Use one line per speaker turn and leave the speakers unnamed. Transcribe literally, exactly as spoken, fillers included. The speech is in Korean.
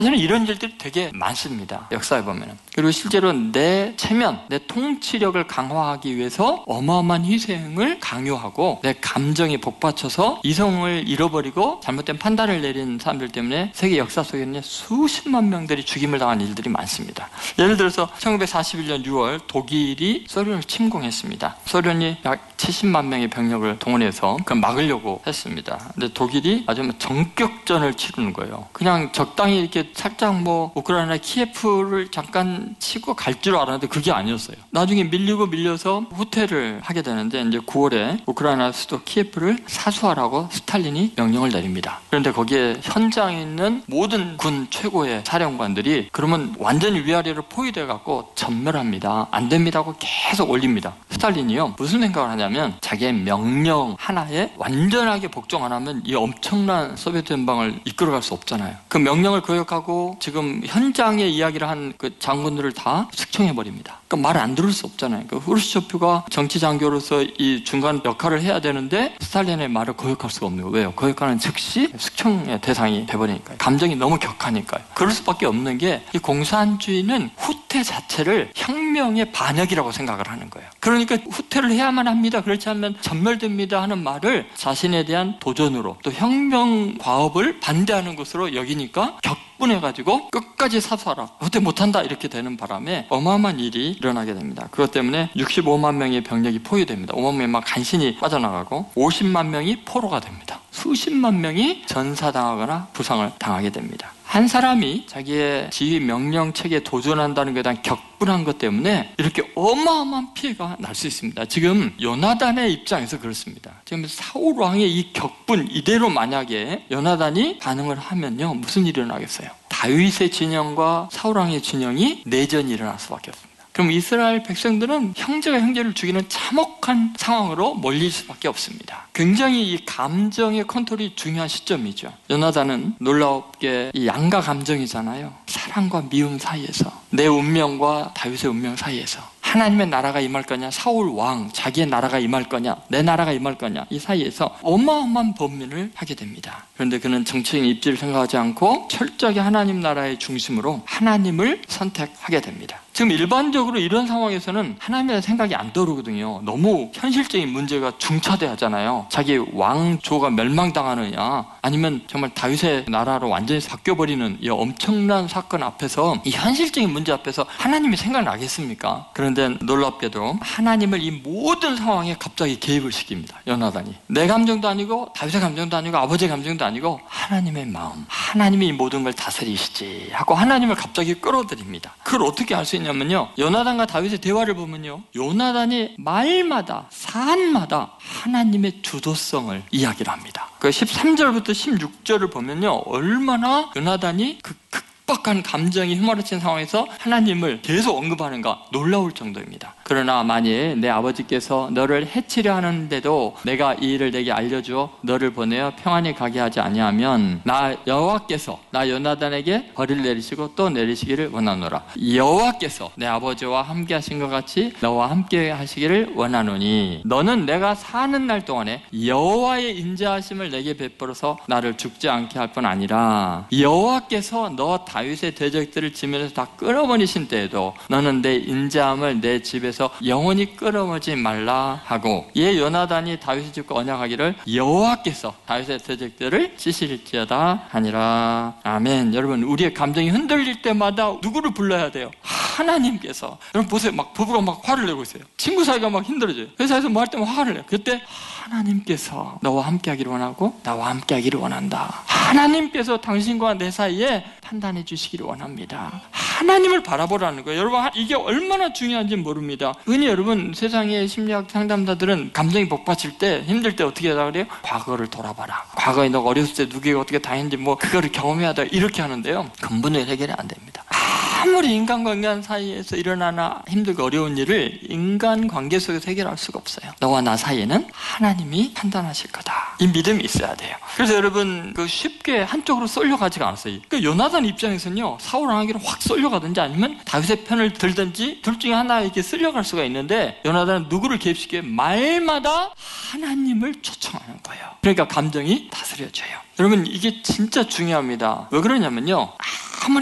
저는 이런 일들이 되게 많습니다. 역사에 보면은. 그리고 실제로 내 체면, 내 통치력을 강화하기 위해서 어마어마한 희생을 강요하고 내 감정이 복받쳐서 이성을 잃어버리고 잘못된 판단을 내린 사람들 때문에 세계 역사 속에는 수십만 명들이 죽임을 당한 일들이 많습니다. 예를 들어서 천구백사십일 년 유월 독일이 소련을 침공했습니다. 소련이 약 칠십만 명의 병력을 동원해서 그걸 막으려고 했습니다. 근데 독일이 아주 전격전을 치르는 거예요. 그냥 적당히 이렇게 살짝 뭐 우크라이나 키예프를 잠깐 치고 갈 줄 알았는데 그게 아니었어요. 나중에 밀리고 밀려서 후퇴를 하게 되는데 이제 구월에 우크라이나 수도 키예프를 사수하라고 스탈린이 명령을 내립니다. 그런데 거기에 현장에 있는 모든 군 최고의 사령관들이 그러면 완전히 위아래로 포위돼 갖고 전멸합니다. 안 됩니다 하고 계속 올립니다. 스탈린이요 무슨 생각을 하냐면 자기의 명령 하나에 완전하게 복종 안 하면 이 엄청난 소비에트 연방을 이끌어갈 수 없잖아요. 그 명령을 거역하고 지금 현장의 이야기를 한 그 장군들을 다 숙청해버립니다. 그러니까 말 안 들을 수 없잖아요. 그러니까 후르시초프가 정치 장교로서 이 중간 역할을 해야 되는데 스탈린의 말을 거역할 수가 없는 거예요. 왜요? 거역하는 즉시 숙청의 대상이 돼버리니까요. 감정이 너무 격하니까요. 그럴 수밖에 없는 게 이 공산주의는 후퇴 자체를 혁명의 반역이라고 생각을 하는 거예요. 그러니까 후퇴를 해야만 합니다. 그렇지 않으면 전멸됩니다 하는 말을 자신에 대한 도전으로 또 혁명 과업을 반대하는 것으로 여기니까 격분해가지고 끝까지 사수하라. 후퇴 못한다 이렇게 되는 바람에 어마어마한 일이 일어나게 됩니다. 그것 때문에 육십오만 명의 병력이 포위됩니다. 오만 명이 막 간신히 빠져나가고 오십만 명이 포로가 됩니다. 수십만 명이 전사당하거나 부상을 당하게 됩니다. 한 사람이 자기의 지휘 명령체계에 도전한다는 것에 대한 격분한 것 때문에 이렇게 어마어마한 피해가 날 수 있습니다. 지금 요나단의 입장에서 그렇습니다. 지금 사울 왕의 이 격분 이대로 만약에 요나단이 반응을 하면요 무슨 일이 일어나겠어요? 다윗의 진영과 사울 왕의 진영이 내전이 일어날 수밖에 없습니다. 그럼 이스라엘 백성들은 형제가 형제를 죽이는 참혹한 상황으로 몰릴 수밖에 없습니다. 굉장히 이 감정의 컨트롤이 중요한 시점이죠. 요나단은 놀랍게 이 양가 감정이잖아요. 사랑과 미움 사이에서 내 운명과 다윗의 운명 사이에서 하나님의 나라가 임할 거냐, 사울 왕 자기의 나라가 임할 거냐, 내 나라가 임할 거냐 이 사이에서 어마어마한 범민을 하게 됩니다. 그런데 그는 정치적인 입지를 생각하지 않고 철저하게 하나님 나라의 중심으로 하나님을 선택하게 됩니다. 지금 일반적으로 이런 상황에서는 하나님의 생각이 안 떠오르거든요. 너무 현실적인 문제가 중차대하잖아요. 자기 왕조가 멸망당하느냐 아니면 정말 다윗의 나라로 완전히 바뀌어버리는 이 엄청난 사건 앞에서 이 현실적인 문제 앞에서 하나님이 생각나겠습니까? 그런데 놀랍게도 하나님을 이 모든 상황에 갑자기 개입을 시킵니다. 요나단이 내 감정도 아니고 다윗의 감정도 아니고 아버지의 감정도 아니고 하나님의 마음, 하나님이 이 모든 걸 다스리시지 하고 하나님을 갑자기 끌어들입니다. 그걸 어떻게 알 수 있냐면요 요나단과 다윗의 대화를 보면요 요나단이 말마다 사안마다 하나님의 주도성을 이야기를 합니다. 그 십삼 절부터 십육 절을 보면요 얼마나 요나단이 그 극박한 감정이 휘몰아친 상황에서 하나님을 계속 언급하는가 놀라울 정도입니다. 그러나 만일 내 아버지께서 너를 해치려 하는데도 내가 이 일을 내게 알려주어 너를 보내어 평안히 가게 하지 아니하면 나 여호와께서 나 요나단에게 벌을 내리시고 또 내리시기를 원하노라. 여호와께서 내 아버지와 함께 하신 것 같이 너와 함께 하시기를 원하노니 너는 내가 사는 날 동안에 여호와의 인자하심을 내게 베풀어서 나를 죽지 않게 할 뿐 아니라 여호와께서 너 다윗의 대적들을 지면에서 다 끌어버리신 때에도 너는 내 인자함을 내 집에서 영원히 끌어오지 말라 하고 예 요나단이 다윗의 집과 언약하기를 여호와께서 다윗의 대적들을 찌실지어다 하니라. 아멘. 여러분 우리의 감정이 흔들릴 때마다 누구를 불러야 돼요? 하나님께서. 여러분 보세요. 막 부부가 막 화를 내고 있어요. 친구 사이가 막 힘들어져요. 회사에서 뭐 할 때만 화를 내요. 그때 하나님께서 너와 함께 하기를 원하고 나와 함께 하기를 원한다. 하나님께서 당신과 내 사이에 판단해 주시기를 원합니다. 하나님을 바라보라는 거예요. 여러분 이게 얼마나 중요한지 모릅니다. 흔히 여러분 세상의 심리학 상담사들은 감정이 복받칠 때 힘들 때 어떻게 하다 그래요? 과거를 돌아봐라. 과거에 너가 어렸을 때 누구에게 어떻게 당했는지 뭐 그거를 경험해야 돼 이렇게 하는데요. 근본의 해결이 안 됩니다. 아무리 인간과 인간 사이에서 일어나나 힘들고 어려운 일을 인간관계 속에서 해결할 수가 없어요. 너와 나 사이에는 하나님이 판단하실 거다. 이 믿음이 있어야 돼요. 그래서 여러분 그 쉽게 한쪽으로 쏠려가지가 않았어요. 그 요나단 입장에서는요, 사울 왕에게로 확 쏠려가든지 아니면 다윗의 편을 들든지 둘 중에 하나에게 쓸려갈 수가 있는데, 요나단은 누구를 개입시키게 말마다 하나님을 초청하는 거예요. 그러니까 감정이 다스려져요. 여러분 이게 진짜 중요합니다. 왜 그러냐면요,